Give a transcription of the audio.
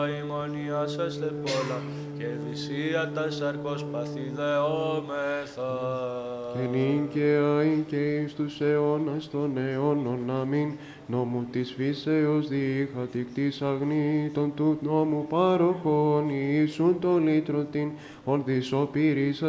ημωνίας εστε πολλά, και βυσία τα σαρκός παθιδεόμεθα. Και νυν και αΐν και εις τους αιώνας των αιώνων. Αμήν. Νόμου της φύσεως διχατικτής αγνήτων του νόμου παροχών, Ιησούν το λύτρο την ορδισοπήρης